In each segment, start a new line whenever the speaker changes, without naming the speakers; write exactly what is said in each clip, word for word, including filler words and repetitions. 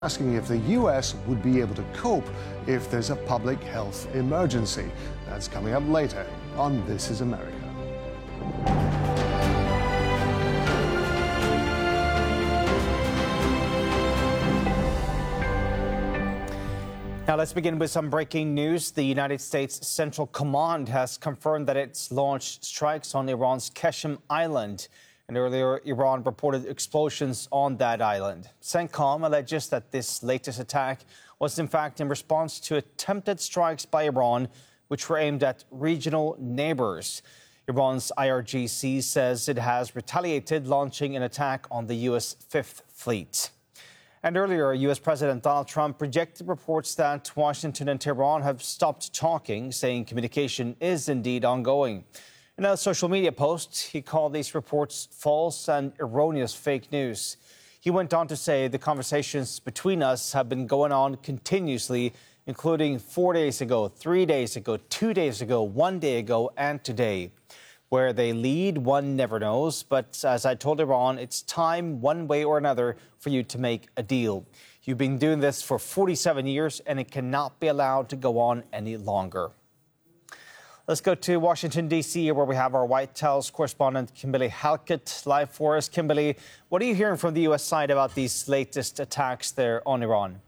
asking if the U S would be able to cope if there's a public health emergency. That's coming up later on This Is America.
Now let's begin with some breaking news. The United States Central Command has confirmed that it's launched strikes on Iran's Qeshm Island. And earlier, Iran reported explosions on that island. CENTCOM alleges that this latest attack was in fact in response to attempted strikes by Iran, which were aimed at regional neighbors. Iran's I R G C says it has retaliated, launching an attack on the U S Fifth Fleet. And earlier, U S President Donald Trump rejected reports that Washington and Tehran have stopped talking, saying communication is indeed ongoing. In a social media post, he called these reports false and erroneous fake news. He went on to say the conversations between us have been going on continuously, including four days ago, three days ago, two days ago, one day ago, and today. Where they lead, one never knows. But as I told Iran, it's time, one way or another, for you to make a deal. You've been doing this for forty-seven years, and it cannot be allowed to go on any longer. Let's go to Washington, D C, where we have our White House correspondent, Kimberly Halkett, live for us. Kimberly, what are you hearing from the U S side about these latest attacks there on Iran?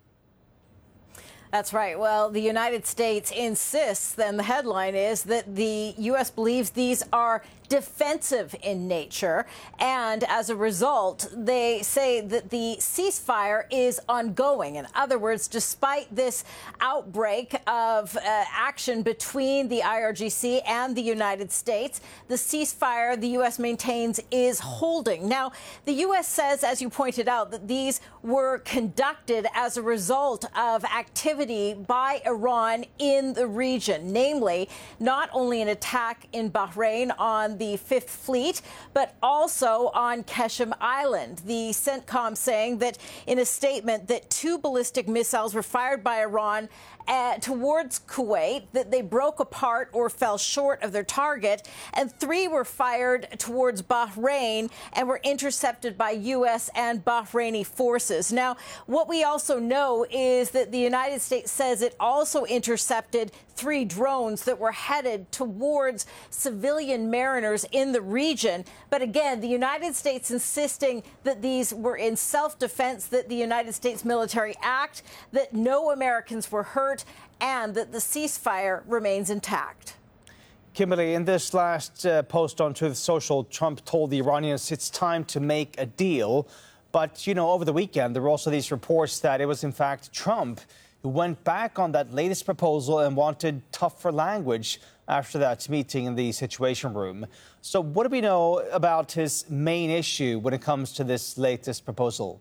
That's right. Well, the United States insists, then the headline is that the U S believes these are defensive in nature. And as a result, they say that the ceasefire is ongoing. In other words, despite this outbreak of uh, action between the I R G C and the United States, the ceasefire the U S maintains is holding. Now, the U S says, as you pointed out, that these were conducted as a result of activity by Iran in the region, namely not only an attack in Bahrain on the Fifth Fleet, but also on Qeshm Island. The CENTCOM saying that in a statement that two ballistic missiles were fired by Iran Uh, towards Kuwait, that they broke apart or fell short of their target, and three were fired towards Bahrain and were intercepted by U S and Bahraini forces. Now, what we also know is that the United States says it also intercepted three drones that were headed towards civilian mariners in the region. But again, the United States insisting that these were in self-defense, that the United States military act, that no Americans were hurt, and that the ceasefire remains intact.
Kimberly, in this last uh, post on Truth Social, Trump told the Iranians it's time to make a deal. But, you know, over the weekend, there were also these reports that it was, in fact, Trump who went back on that latest proposal and wanted tougher language after that meeting in the Situation Room. So what do we know about his main issue when it comes to this latest proposal?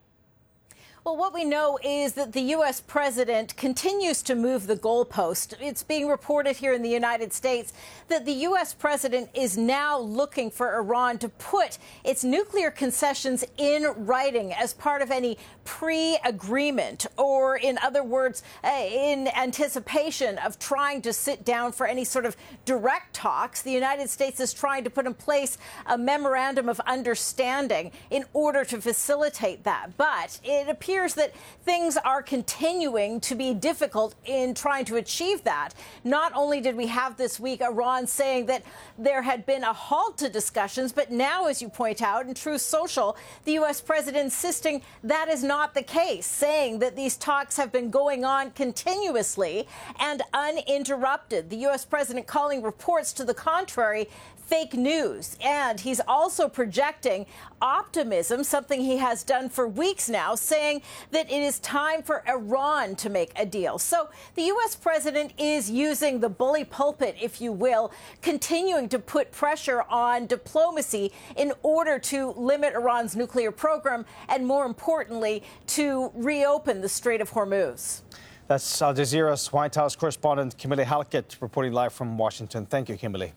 Well, what we know is that the U S president continues to move the goalpost. It's being reported here in the United States that the U S president is now looking for Iran to put its nuclear concessions in writing as part of any pre-agreement, or in other words, in anticipation of trying to sit down for any sort of direct talks. The United States is trying to put in place a memorandum of understanding in order to facilitate that. But it appears appears that things are continuing to be difficult in trying to achieve that. Not only did we have this week Iran saying that there had been a halt to discussions, but now, as you point out, in Truth Social, the U S president insisting that is not the case, saying that these talks have been going on continuously and uninterrupted. The U S president calling reports to the contrary fake news. And he's also projecting optimism, something he has done for weeks now, saying that it is time for Iran to make a deal. So the U S president is using the bully pulpit, if you will, continuing to put pressure on diplomacy in order to limit Iran's nuclear program and, more importantly, to reopen the Strait of Hormuz.
That's Al Jazeera's White House correspondent Kimberly Halkett reporting live from Washington. Thank you, Kimberly.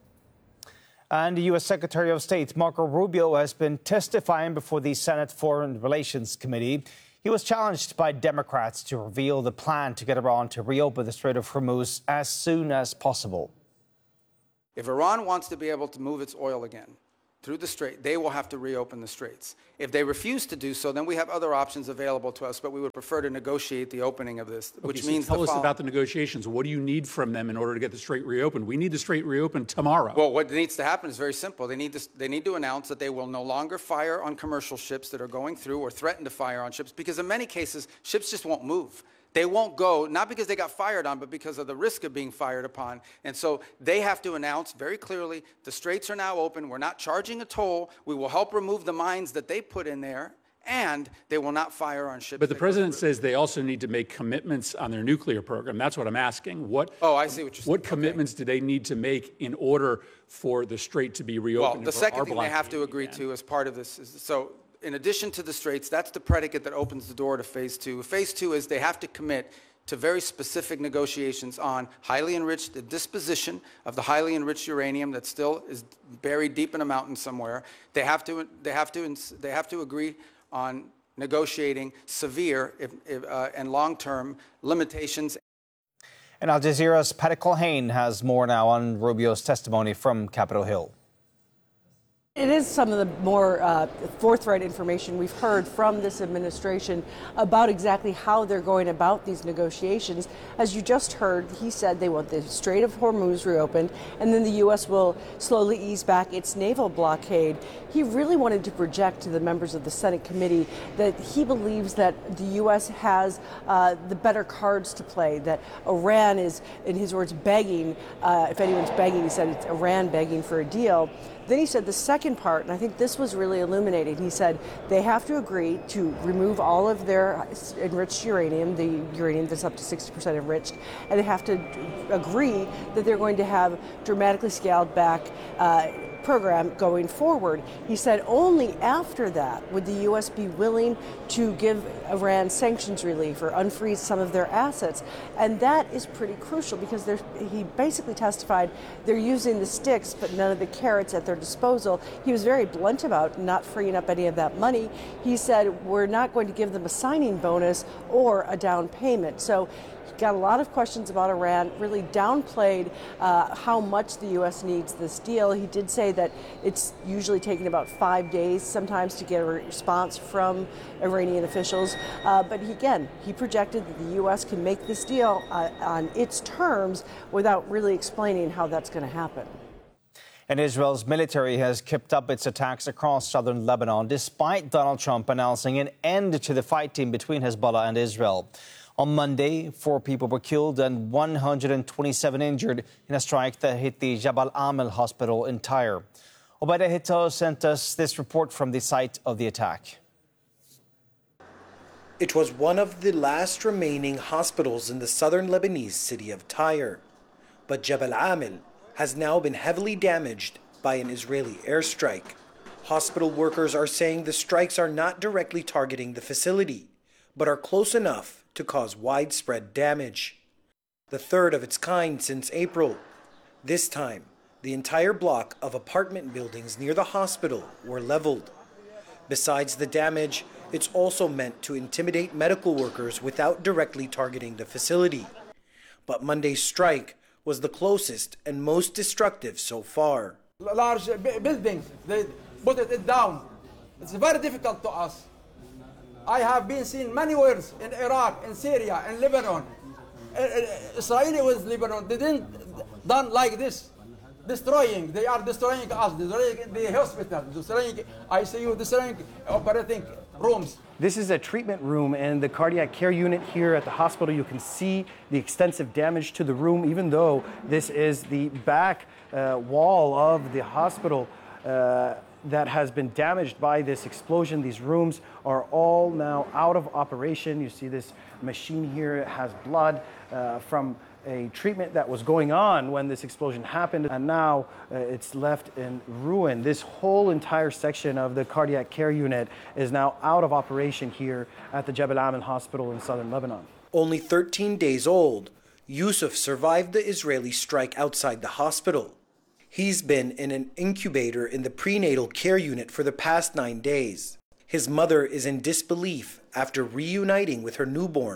And the U S Secretary of State Marco Rubio has been testifying before the Senate Foreign Relations Committee. He was challenged by Democrats to reveal the plan to get Iran to reopen the Strait of Hormuz as soon as possible.
If Iran wants to be able to move its oil again, through the strait, they will have to reopen the straits. If they refuse to do so, then we have other options available to us, but we would prefer to negotiate the opening of this, which
okay, so
means
tell
the
us
follow-
about the negotiations. What do you need from them in order to get the strait reopened? We need the strait reopened tomorrow.
Well, what needs to happen is very simple. They need to, they need to announce that they will no longer fire on commercial ships that are going through or threaten to fire on ships, because in many cases, ships just won't move. They won't go, not because they got fired on, but because of the risk of being fired upon. And so they have to announce very clearly, the straits are now open. We're not charging a toll. We will help remove the mines that they put in there, and they will not fire on ships.
But the president says they also need to make commitments on their nuclear program. That's what I'm asking. What,
oh, I see what you're saying.
What commitments okay. do they need to make in order for the strait to be reopened?
Well, the second thing they have to agree again? to as part of this is, so in addition to the straits, that's the predicate that opens the door to phase two. Phase two is they have to commit to very specific negotiations on highly enriched, the disposition of the highly enriched uranium that still is buried deep in a mountain somewhere. They have to, they have to, they have to agree on negotiating severe if, if, uh, and long-term limitations.
And Al Jazeera's Patty Culhane has more now on Rubio's testimony from Capitol Hill.
It is some of the more uh, forthright information we've heard from this administration about exactly how they're going about these negotiations. As you just heard, he said they want the Strait of Hormuz reopened, and then the U S will slowly ease back its naval blockade. He really wanted to project to the members of the Senate committee that he believes that the U S has uh, the better cards to play, that Iran is, in his words, begging, uh, if anyone's begging, he said it's Iran begging for a deal. Then he said the second part, and I think this was really illuminating, he said they have to agree to remove all of their enriched uranium, the uranium that's up to sixty percent enriched, and they have to agree that they're going to have dramatically scaled back uh, program going forward. He said only after that would the U S be willing to give Iran sanctions relief or unfreeze some of their assets. And that is pretty crucial because he basically testified they're using the sticks but none of the carrots at their disposal. He was very blunt about not freeing up any of that money. He said we're not going to give them a signing bonus or a down payment. So got a lot of questions about Iran, really downplayed uh, how much the U S needs this deal. He did say that it's usually taking about five days sometimes to get a response from Iranian officials. Uh, but he, again, he projected that the U S can make this deal uh, on its terms without really explaining how that's going to happen.
And Israel's military has kept up its attacks across southern Lebanon, despite Donald Trump announcing an end to the fighting between Hezbollah and Israel. On Monday, four people were killed and one hundred twenty-seven injured in a strike that hit the Jabal Amel hospital in Tyre. Obeda Hito sent us this report from the site of the attack.
It was one of the last remaining hospitals in the southern Lebanese city of Tyre. But Jabal Amel has now been heavily damaged by an Israeli airstrike. Hospital workers are saying the strikes are not directly targeting the facility, but are close enough to cause widespread damage. The third of its kind since April. This time, the entire block of apartment buildings near the hospital were leveled. Besides the damage, it's also meant to intimidate medical workers without directly targeting the facility. But Monday's strike was the closest and most destructive so far.
Large buildings, they put it down. It's very difficult to us. I have been seen many wars in Iraq, in Syria, in Lebanon. Israeli with Lebanon, they didn't done like this. Destroying, they are destroying us, destroying the hospital, destroying I C U, destroying operating rooms.
This is a treatment room and the cardiac care unit here at the hospital. You can see the extensive damage to the room, even though this is the back uh, wall of the hospital. Uh, that has been damaged by this explosion. These rooms are all now out of operation. You see this machine here, it has blood uh, from a treatment that was going on when this explosion happened, and now uh, it's left in ruin. This whole entire section of the cardiac care unit is now out of operation here at the Jabal Amel Hospital in southern Lebanon.
Only thirteen days old, Yusuf survived the Israeli strike outside the hospital. He's been in an incubator in the prenatal care unit for the past nine days. His mother is in disbelief after reuniting with her newborn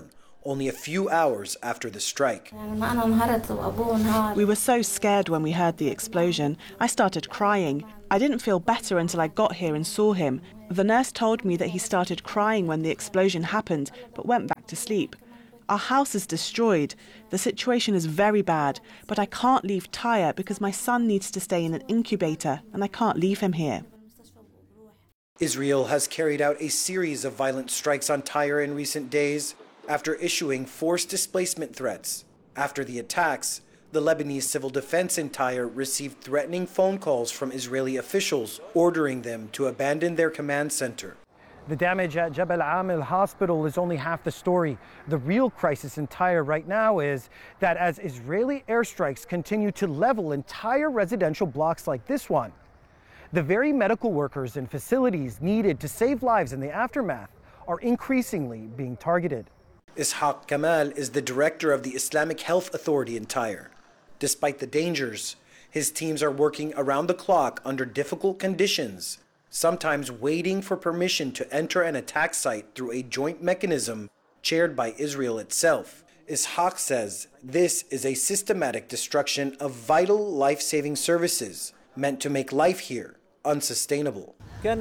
only a few hours after the strike.
We were so scared when we heard the explosion. I started crying. I didn't feel better until I got here and saw him. The nurse told me that he started crying when the explosion happened, but went back to sleep. Our house is destroyed. The situation is very bad, but I can't leave Tyre because my son needs to stay in an incubator and I can't leave him here.
Israel has carried out a series of violent strikes on Tyre in recent days after issuing forced displacement threats. After the attacks, the Lebanese civil defense in Tyre received threatening phone calls from Israeli officials ordering them to abandon their command center.
The damage at Jebel Amel Hospital is only half the story. The real crisis in Tyre right now is that as Israeli airstrikes continue to level entire residential blocks like this one, the very medical workers and facilities needed to save lives in the aftermath are increasingly being targeted.
Ishaq Kamal is the director of the Islamic Health Authority in Tyre. Despite the dangers, his teams are working around the clock under difficult conditions, sometimes waiting for permission to enter an attack site through a joint mechanism chaired by Israel itself. Ishaq says this is a systematic destruction of vital life-saving services meant to make life here unsustainable.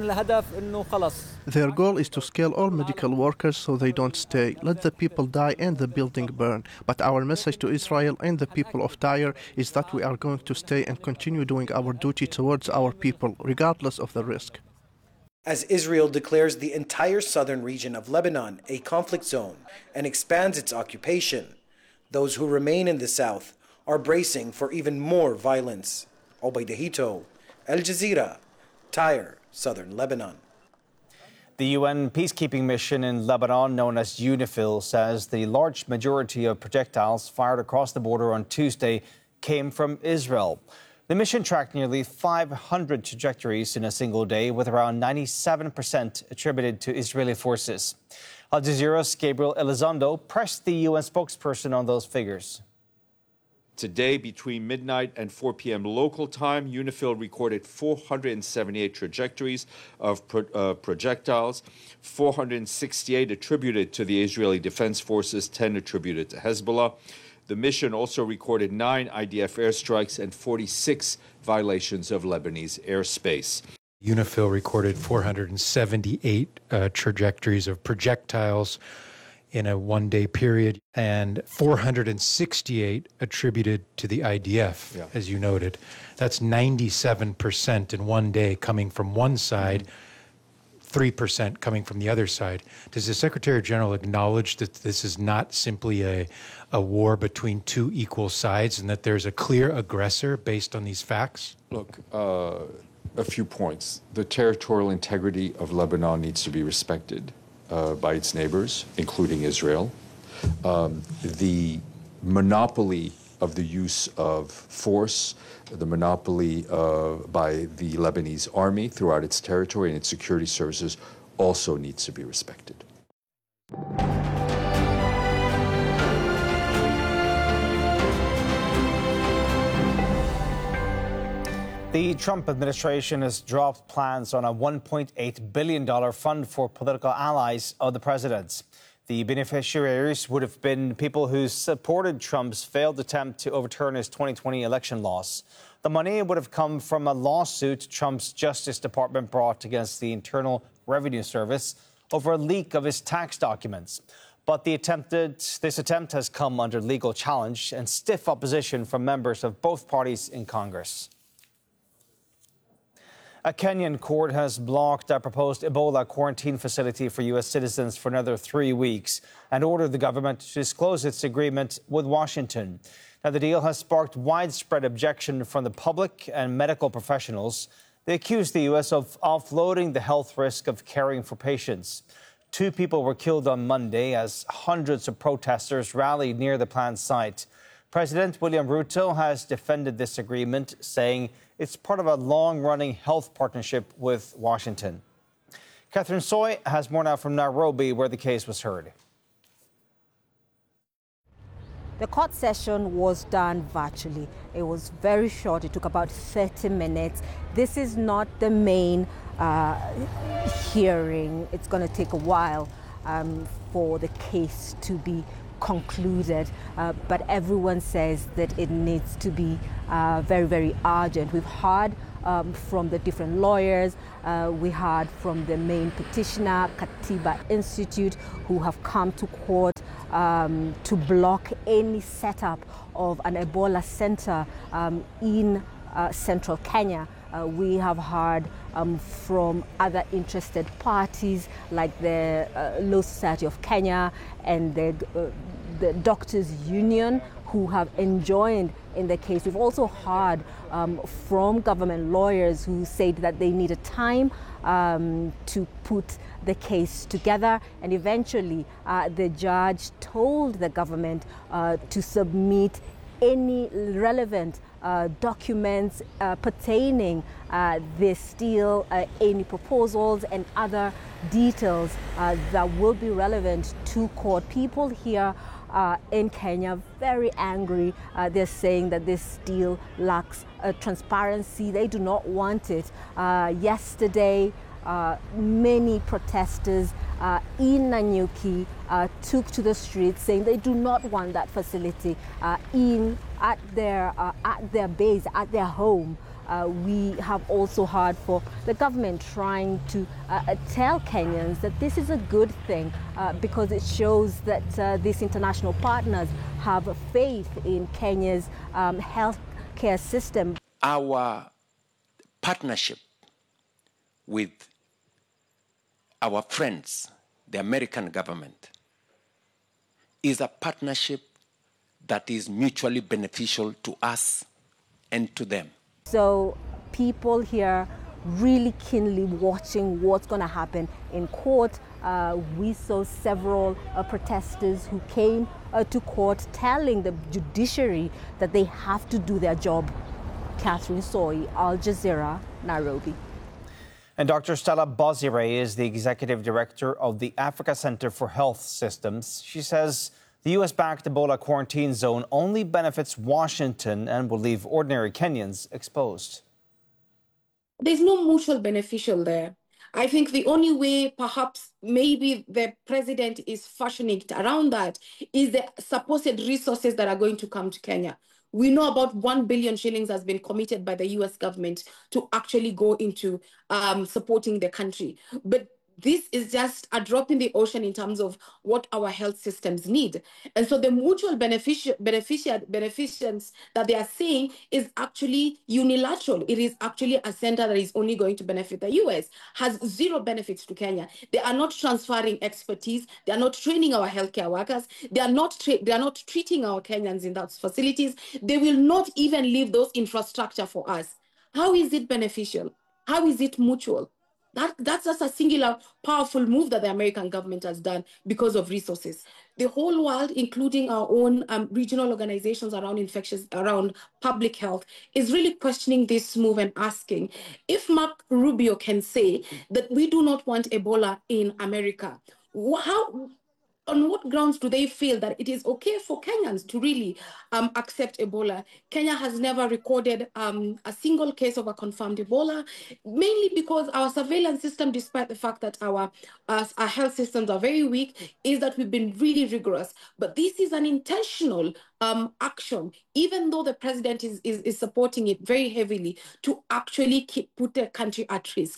Their goal is to scale all medical workers so they don't stay. Let the people die and the building burn. But our message to Israel and the people of Tyre is that we are going to stay and continue doing our duty towards our people, regardless of the risk.
As Israel declares the entire southern region of Lebanon a conflict zone and expands its occupation, those who remain in the south are bracing for even more violence. Obaida Hito, Al Jazeera, Tyre, southern Lebanon.
The U N peacekeeping mission in Lebanon, known as UNIFIL, says the large majority of projectiles fired across the border on Tuesday came from Israel. The mission tracked nearly five hundred trajectories in a single day, with around ninety-seven percent attributed to Israeli forces. Al Jazeera's Gabriel Elizondo pressed the U N spokesperson on those figures.
Today, between midnight and four p.m. local time, UNIFIL recorded four hundred seventy-eight trajectories of pro uh, projectiles, four hundred sixty-eight attributed to the Israeli Defense Forces, ten attributed to Hezbollah. The mission also recorded nine I D F airstrikes and forty-six violations of Lebanese airspace.
UNIFIL recorded four hundred seventy-eight uh, trajectories of projectiles in a one-day period, and four hundred sixty-eight attributed to the I D F, yeah. As you noted. That's ninety-seven percent in one day coming from one side, three percent coming from the other side. Does the Secretary General acknowledge that this is not simply a, a war between two equal sides and that there's a clear aggressor based on these facts?
Look, uh, a few points. The territorial integrity of Lebanon needs to be respected Uh, by its neighbors, including Israel. Um, the monopoly of the use of force, the monopoly uh, by the Lebanese army throughout its territory and its security services also needs to be respected.
The Trump administration has dropped plans on a one point eight billion dollars fund for political allies of the president. The beneficiaries would have been people who supported Trump's failed attempt to overturn his twenty twenty election loss. The money would have come from a lawsuit Trump's Justice Department brought against the Internal Revenue Service over a leak of his tax documents. But the attempted, this attempt has come under legal challenge and stiff opposition from members of both parties in Congress. A Kenyan court has blocked a proposed Ebola quarantine facility for U S citizens for another three weeks and ordered the government to disclose its agreement with Washington. Now, the deal has sparked widespread objection from the public and medical professionals. They accuse the U S of offloading the health risk of caring for patients. Two people were killed on Monday as hundreds of protesters rallied near the planned site. President William Ruto has defended this agreement, saying it's part of a long-running health partnership with Washington. Catherine Soy has more now from Nairobi, where the case was heard.
The court session was done virtually. It was very short. It took about thirty minutes. This is not the main uh, hearing. It's going to take a while um, for the case to be concluded, uh, but everyone says that it needs to be uh, very, very urgent. We've heard um, from the different lawyers, uh, we heard from the main petitioner, Katiba Institute, who have come to court um, to block any setup of an Ebola center um, in uh, central Kenya. Uh, we have heard um, from other interested parties like the uh, Law Society of Kenya and the, uh, the Doctors Union, who have enjoined in the case. We've also heard um, from government lawyers who said that they need a time um, to put the case together, and eventually uh, the judge told the government uh, to submit any relevant uh, documents uh, pertaining uh, this deal, uh, any proposals and other details uh, that will be relevant to court. People here uh, in Kenya very angry. Uh, they're saying that this deal lacks uh, transparency. They do not want it. Uh, yesterday, Uh, many protesters uh, in Nanyuki uh, took to the streets saying they do not want that facility uh, in at their uh, at their base, at their home. Uh, we have also heard for the government trying to uh, tell Kenyans that this is a good thing uh, because it shows that uh, these international partners have faith in Kenya's um, health care system.
Our partnership with our friends, the American government, is a partnership that is mutually beneficial to us and to them.
So people here really keenly watching what's going to happen in court. Uh, we saw several uh, protesters who came uh, to court telling the judiciary that they have to do their job. Catherine Soy, Al Jazeera, Nairobi.
And Doctor Stella Bozire is the executive director of the Africa Center for Health Systems. She says the U S-backed Ebola quarantine zone only benefits Washington and will leave ordinary Kenyans exposed.
There's no mutual beneficial there. I think the only way perhaps maybe the president is fashioning it around that is the supposed resources that are going to come to Kenya. We know about one billion shillings has been committed by the U S government to actually go into um, supporting the country. But this is just a drop in the ocean in terms of what our health systems need. And so the mutual benefici- beneficia- beneficiaries that they are saying is actually unilateral. It is actually a center that is only going to benefit the U S, has zero benefits to Kenya. They are not transferring expertise. They are not training our healthcare workers. They are not, tra- they are not treating our Kenyans in those facilities. They will not even leave those infrastructure for us. How is it beneficial? How is it mutual? That, that's just a singular, powerful move that the American government has done because of resources. The whole world, including our own um, regional organizations around infectious, around public health, is really questioning this move and asking, if Mark Rubio can say that we do not want Ebola in America, how, on what grounds do they feel that it is okay for Kenyans to really um, accept Ebola? Kenya has never recorded um, a single case of a confirmed Ebola, mainly because our surveillance system, despite the fact that our, uh, our health systems are very weak, is that we've been really rigorous. But this is an intentional um, action, even though the president is, is, is supporting it very heavily to actually keep, put the country at risk.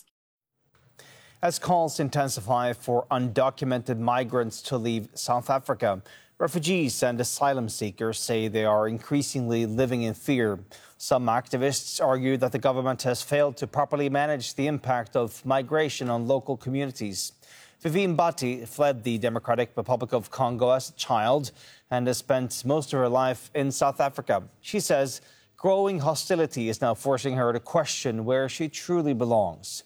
As calls intensify for undocumented migrants to leave South Africa, refugees and asylum seekers say they are increasingly living in fear. Some activists argue that the government has failed to properly manage the impact of migration on local communities. Vivian Bati fled the Democratic Republic of Congo as a child and has spent most of her life in South Africa. She says growing hostility is now forcing her to question where she truly belongs.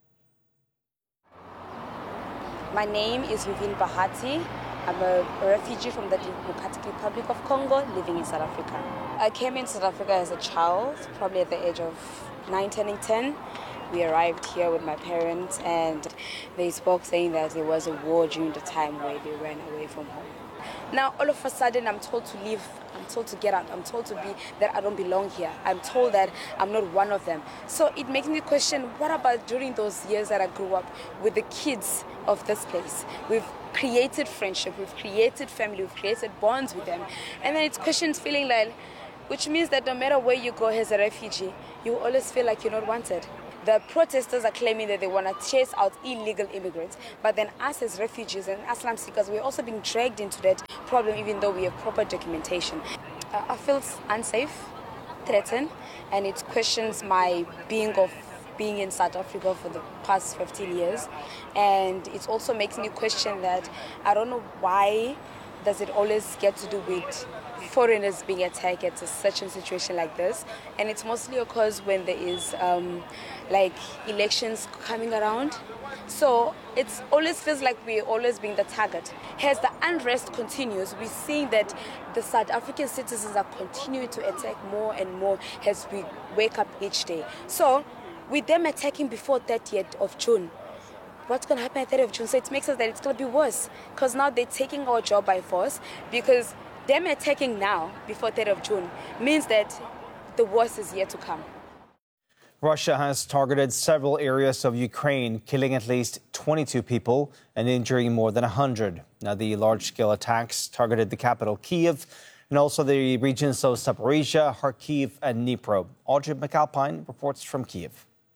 My name is Vivian Bahati. I'm a refugee from the Democratic Republic of Congo living in South Africa. I came in South Africa as a child, probably at the age of nine, turning ten. we arrived here with my parents, and they spoke saying that there was a war during the time where they ran away from home. Now, all of a sudden, I'm told to leave. I'm told to get out. I'm told to be that I don't belong here. I'm told that I'm not one of them. So it makes me question, what about during those years that I grew up with the kids of this place? We've created friendship, we've created family, we've created bonds with them. And then it's questions feeling like, which means that no matter where you go as a refugee, you always feel like you're not wanted. The protesters are claiming that they want to chase out illegal immigrants, but then us as refugees and asylum seekers, we're also being dragged into that problem even though we have proper documentation. Uh, I feel unsafe, threatened, and it questions my being of being in South Africa for the past fifteen years. And it also makes me question that I don't know why does it always get to do with foreigners being attacked at such a situation like this. And it's mostly because when there is um, like elections coming around. So it always feels like we're always being the target. As the unrest continues, we're seeing that the South African citizens are continuing to attack more and more as we wake up each day. So with them attacking before thirtieth of June, what's going to happen at thirtieth of June? So it makes us that it's going to be worse, because now they're taking our job by force, because them attacking now before thirtieth of June means that the worst is yet to come.
Russia has targeted several areas of Ukraine, killing at least twenty-two people and injuring more than one hundred. Now, the large-scale attacks targeted the capital, Kyiv, and also the regions of Zaporizhia, Kharkiv, and Dnipro. Audrey McAlpine reports from Kyiv.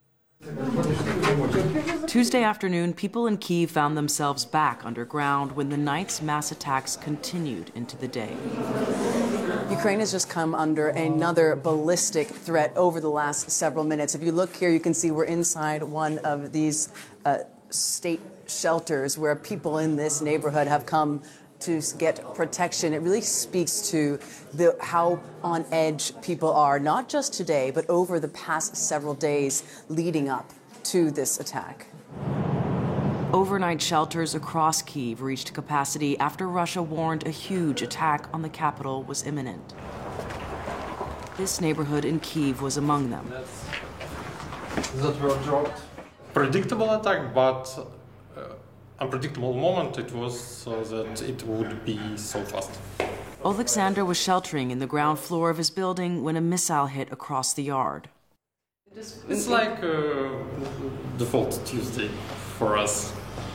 Tuesday afternoon, people in Kyiv found themselves back underground when the night's mass attacks continued into the day.
Ukraine has just come under another ballistic threat over the last several minutes. If you look here, you can see we're inside one of these uh, state shelters where people in this neighborhood have come to get protection. It really speaks to the, how on edge people are, not just today, but over the past several days leading up to this attack.
Overnight shelters across Kyiv reached capacity after Russia warned a huge attack on the capital was imminent. This neighborhood in Kyiv was among them.
That were dropped. Predictable attack, but uh, unpredictable moment it was uh, that it would be so fast.
Alexander was sheltering in the ground floor of his building when a missile hit across the yard.
It's like uh, default Tuesday for us.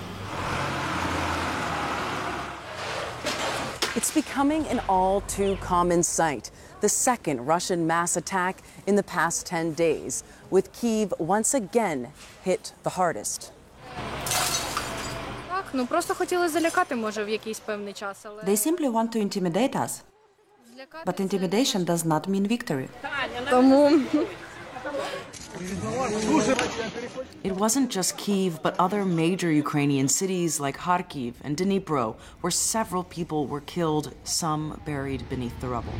It's becoming an all too common sight. The second Russian mass attack in the past ten days, with Kyiv once again hit the hardest.
They simply want to intimidate us. But intimidation does not mean victory.
It wasn't just Kyiv, but other major Ukrainian cities like Kharkiv and Dnipro, where several people were killed, some buried beneath the rubble.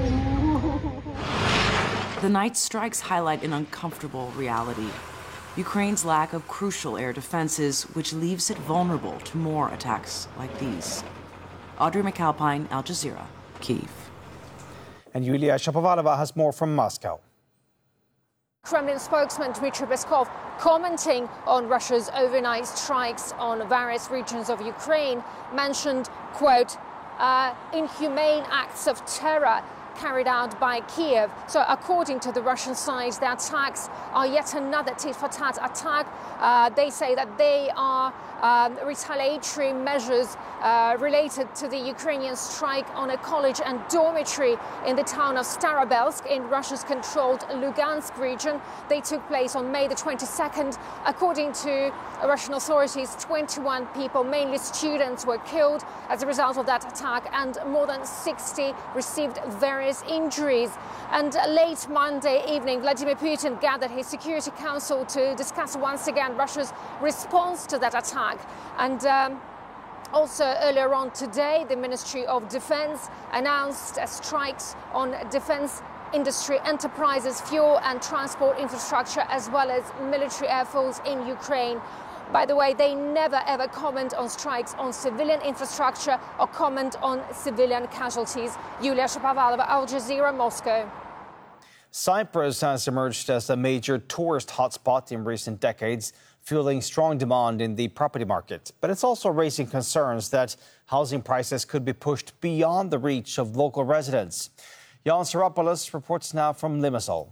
The night's strikes highlight an uncomfortable reality: Ukraine's lack of crucial air defenses, which leaves it vulnerable to more attacks like these. Audrey McAlpine, Al Jazeera, Kyiv.
And Yulia Shapovalova has more from Moscow.
Kremlin spokesman Dmitry Peskov, commenting on Russia's overnight strikes on various regions of Ukraine, mentioned, quote, uh, inhumane acts of terror carried out by Kyiv. So according to the Russian side, the attacks are yet another tit-for-tat attack. Uh, they say that they are um, retaliatory measures uh, related to the Ukrainian strike on a college and dormitory in the town of Starobelsk in Russia's controlled Lugansk region. They took place on May the twenty-second. According to Russian authorities, twenty-one people, mainly students, were killed as a result of that attack, and more than sixty received various injuries. And late Monday evening, Vladimir Putin gathered his Security Council to discuss once again Russia's response to that attack. And um, also earlier on today, the Ministry of Defense announced strikes on defense industry enterprises, fuel and transport infrastructure, as well as military air force in Ukraine. By the way, they never ever comment on strikes on civilian infrastructure or comment on civilian casualties. Yulia Shapovalova, Al Jazeera, Moscow.
Cyprus has emerged as a major tourist hotspot in recent decades, fueling strong demand in the property market. But it's also raising concerns that housing prices could be pushed beyond the reach of local residents. Jan Saropoulos reports now from Limassol.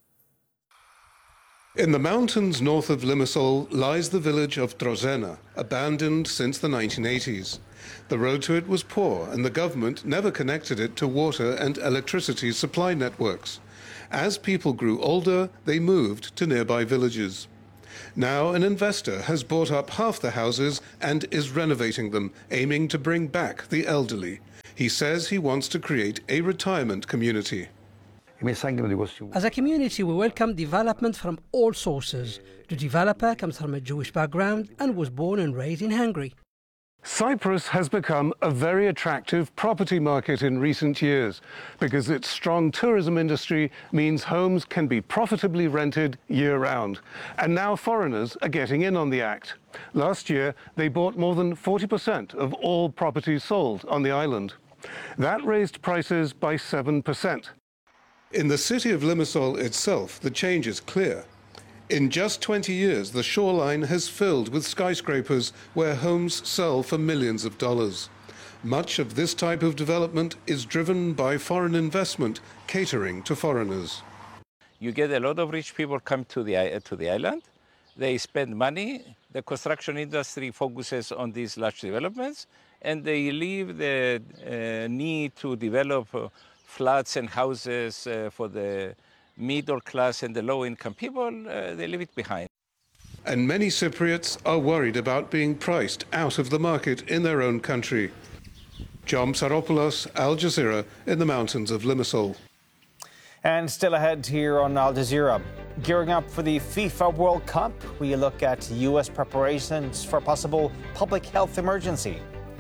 In the mountains north of Limassol lies the village of Trozena, abandoned since the nineteen eighties. The road to it was poor, and the government never connected it to water and electricity supply networks. As people grew older, they moved to nearby villages. Now an investor has bought up half the houses and is renovating them, aiming to bring back the elderly. He says he wants to create a retirement community.
As a community, we welcome development from all sources. The developer comes from a Jewish background and was born and raised in Hungary.
Cyprus has become a very attractive property market in recent years because its strong tourism industry means homes can be profitably rented year-round. And now foreigners are getting in on the act. Last year, they bought more than forty percent of all properties sold on the island. That raised prices by seven percent. In the city of Limassol itself, the change is clear. In just twenty years, the shoreline has filled with skyscrapers where homes sell for millions of dollars. Much of this type of development is driven by foreign investment catering to foreigners.
You get a lot of rich people come to the, to the island. They spend money. The construction industry focuses on these large developments, and they leave the uh, need to develop uh, flats and houses uh, for the middle class and the low-income people, uh, they leave it behind.
And many Cypriots are worried about being priced out of the market in their own country. Jan Saropoulos, Al Jazeera, in the mountains of Limassol.
And still ahead here on Al Jazeera. Gearing up for the FIFA World Cup, we look at U S preparations for a possible public health emergency.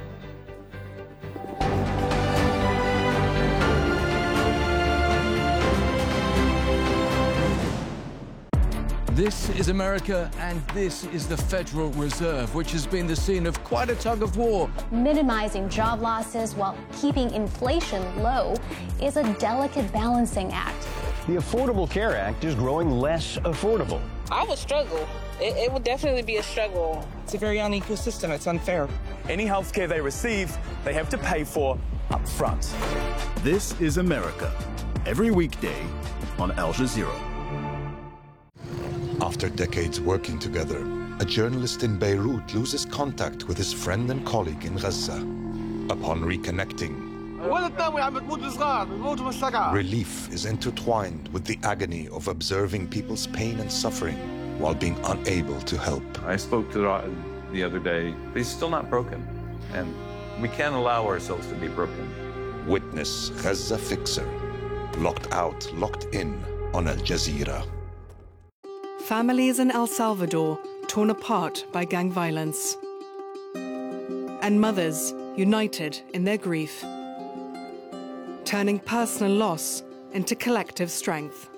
This is America, and this is the Federal Reserve, which has been the scene of quite a tug of war.
Minimizing job losses while keeping inflation low is a delicate balancing act.
The Affordable Care Act is growing less affordable.
I would struggle. It, it would definitely be a struggle. It's a very unequal system. It's unfair.
Any health care they receive, they have to pay for up front.
This is America, every weekday on Al Jazeera.
After decades working together, a journalist in Beirut loses contact with his friend and colleague in Gaza. Upon reconnecting, relief is intertwined with the agony of observing people's pain and suffering while being unable to help.
I spoke to Ra'ad the other day, but he's still not broken, and we can't allow ourselves to be broken.
Witness Gaza Fixer, locked out, locked in on Al Jazeera.
Families in El Salvador torn apart by gang violence. And mothers united in their grief, turning personal loss into collective strength.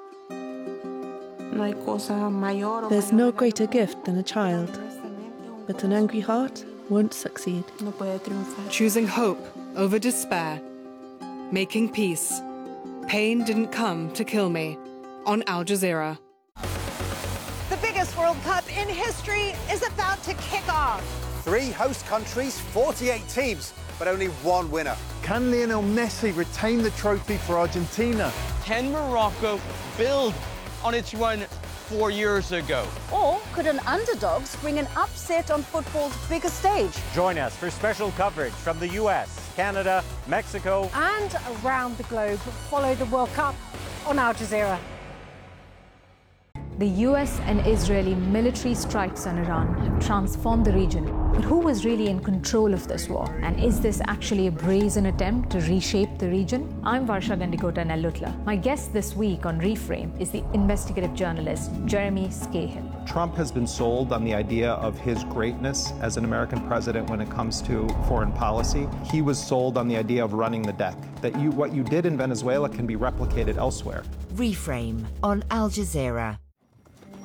There's no greater gift than a child, but an angry heart won't succeed.
Choosing hope over despair, making peace. Pain didn't come to kill me on Al Jazeera.
The biggest World Cup in history is about to kick off.
Three host countries, forty-eight teams, but only one winner.
Can Lionel Messi retain the trophy for Argentina?
Can Morocco build on its run four years ago?
Or could an underdog spring an upset on football's biggest stage?
Join us for special coverage from the U S, Canada, Mexico,
and around the globe. Follow the World Cup on Al Jazeera.
The U S and Israeli military strikes on Iran have transformed the region. But who was really in control of this war? And is this actually a brazen attempt to reshape the region? I'm Varsha Gandikota Nellutla. My guest this week on Reframe is the investigative journalist Jeremy Scahill.
Trump has been sold on the idea of his greatness as an American president when it comes to foreign policy. He was sold on the idea of running the deck, that you, what you did in Venezuela can be replicated elsewhere.
Reframe on Al Jazeera.